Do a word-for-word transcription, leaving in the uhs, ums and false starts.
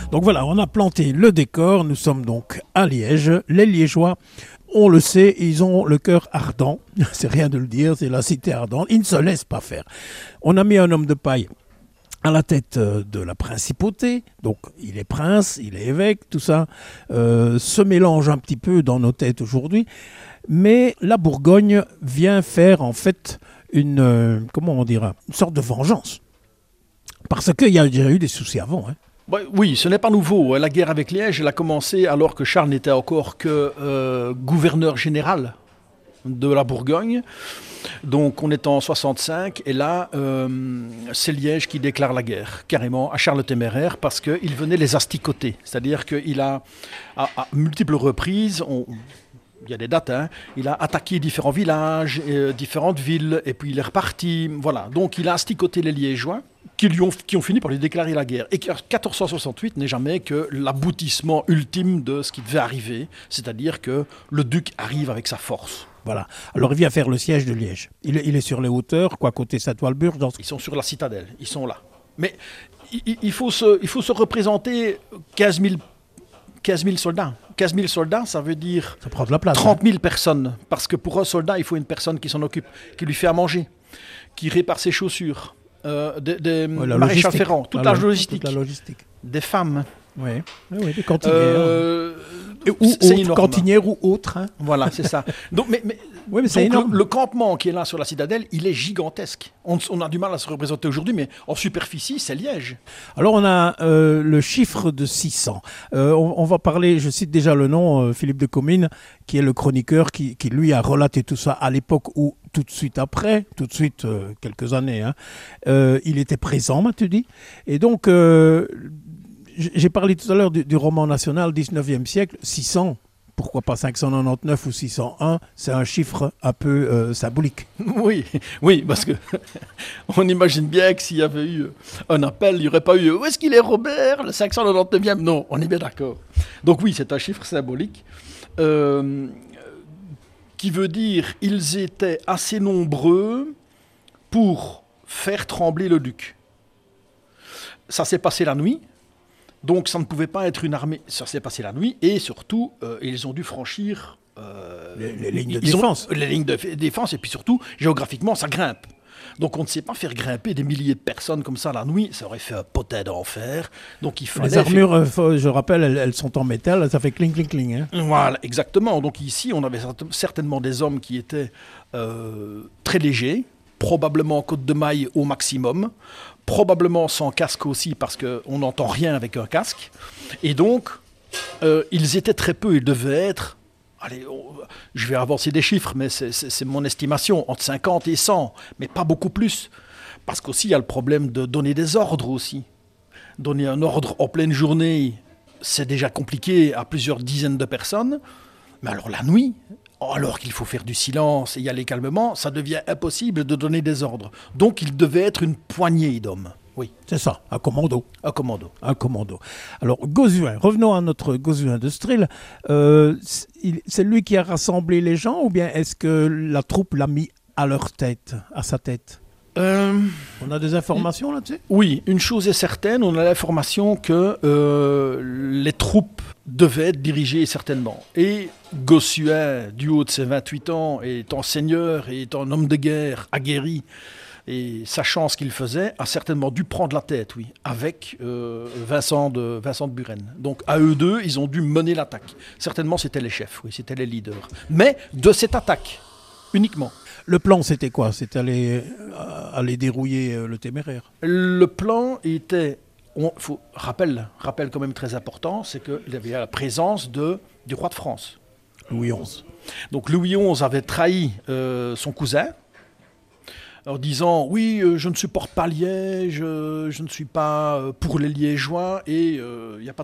Donc voilà, on a planté le décor, nous sommes donc à Liège. Les Liégeois, on le sait, ils ont le cœur ardent, c'est rien de le dire, c'est la cité ardente, ils ne se laissent pas faire. On a mis un homme de paille à la tête de la principauté, donc il est prince, il est évêque, tout ça euh, se mélange un petit peu dans nos têtes aujourd'hui, mais la Bourgogne vient faire en fait une, euh, comment on dira, une sorte de vengeance. Parce qu'il y a déjà eu des soucis avant. Hein. Oui, ce n'est pas nouveau. La guerre avec Liège, elle a commencé alors que Charles n'était encore que euh, gouverneur général de la Bourgogne. Donc on est en soixante-cinq et là, euh, c'est Liège qui déclare la guerre, carrément, à Charles le Téméraire, parce qu'il venait les asticoter. C'est-à-dire qu'il a, à, à multiples reprises, on, il y a des dates, hein, il a attaqué différents villages, euh, différentes villes, et puis il est reparti. Voilà. Donc il a asticoté les Liégeois, qui, lui ont, qui ont fini par lui déclarer la guerre. Et quatorze cent soixante-huit n'est jamais que l'aboutissement ultime de ce qui devait arriver, c'est-à-dire que le duc arrive avec sa force. Voilà. Alors il vient faire le siège de Liège. Il est, il est sur les hauteurs, quoi, côté Saint-Walburge. Dans... Ils sont sur la citadelle, ils sont là. Mais il, il, faut, se, il faut se représenter quinze mille soldats. quinze mille soldats, ça veut dire ça prend de la place, trente mille hein. personnes. Parce que pour un soldat, il faut une personne qui s'en occupe, qui lui fait à manger, qui répare ses chaussures, euh, des, des ouais, maréchals ferrants, toute la, la, logistique. toute la logistique. Des femmes. Oui, oui, oui, des cantinières. Euh, ou autres, cantinières ou autres. Hein. Voilà, c'est ça. Donc, mais, mais, oui, mais c'est donc énorme. Le, le campement qui est là sur la citadelle, il est gigantesque. On, on a du mal à se représenter aujourd'hui, mais en superficie, c'est Liège. Alors, on a euh, le chiffre de six cents. Euh, on, on va parler, je cite déjà le nom, euh, Philippe de Comines, qui est le chroniqueur, qui, qui lui a relaté tout ça à l'époque où, tout de suite après, tout de suite, euh, quelques années, hein, euh, il était présent, m'as-tu dit. Et donc... Euh, j'ai parlé tout à l'heure du, du roman national dix-neuvième siècle, six cents, pourquoi pas cinq cent quatre-vingt-dix-neuf ou six cent un, c'est un chiffre un peu euh, symbolique. Oui, oui, parce que on imagine bien que s'il y avait eu un appel, il n'y aurait pas eu « Où est-ce qu'il est Robert, le cinq cent quatre-vingt-dix-neuvième » Non, on est bien d'accord. Donc oui, c'est un chiffre symbolique euh, qui veut dire ils étaient assez nombreux pour faire trembler le duc. Ça s'est passé la nuit. Donc ça ne pouvait pas être une armée, ça s'est passé la nuit, et surtout, euh, ils ont dû franchir euh, les, les lignes de défense. Ont, les lignes de défense, et puis surtout, géographiquement, ça grimpe. Donc on ne sait pas faire grimper des milliers de personnes comme ça la nuit, ça aurait fait un potin d'enfer. Donc il fallait les armures, faire... je rappelle, elles, elles sont en métal, ça fait cling, cling, cling. Hein. Voilà, exactement. Donc ici, on avait certainement des hommes qui étaient euh, très légers, probablement côte de maille au maximum, probablement sans casque aussi parce qu'on n'entend rien avec un casque. Et donc, euh, ils étaient très peu, ils devaient être, allez, on, je vais avancer des chiffres, mais c'est, c'est, c'est mon estimation, entre cinquante et cent, mais pas beaucoup plus. Parce qu'aussi, il y a le problème de donner des ordres aussi. Donner un ordre en pleine journée, c'est déjà compliqué à plusieurs dizaines de personnes. Mais alors la nuit, alors qu'il faut faire du silence et y aller calmement, ça devient impossible de donner des ordres. Donc il devait être une poignée d'hommes. Oui. C'est ça, un commando. Un commando. Un commando. Alors Gauzuin, revenons à notre Gauzuin de Strill. Euh, c'est lui qui a rassemblé les gens ou bien est-ce que la troupe l'a mis à leur tête, à sa tête ? Euh, on a des informations là-dessus ? Oui, une chose est certaine, on a l'information que euh, les troupes devaient être dirigées certainement. Et Gossuin, du haut de ses vingt-huit ans, étant seigneur et étant un homme de guerre aguerri, et sachant ce qu'il faisait, a certainement dû prendre la tête, oui, avec euh, Vincent, de, Vincent de Buren. Donc à eux deux, ils ont dû mener l'attaque. Certainement, c'était les chefs, oui, c'était les leaders. Mais de cette attaque, uniquement. Le plan, c'était quoi ? C'était aller, euh, aller dérouiller euh, le Téméraire ? Le plan était, on, faut, rappel, rappel quand même très important, c'est qu'il y avait la présence de, du roi de France. Louis onze. Donc Louis onze avait trahi euh, son cousin, en disant « Oui, euh, je ne supporte pas Liège, euh, je ne suis pas euh, pour les Liégeois et il euh, n'y a pas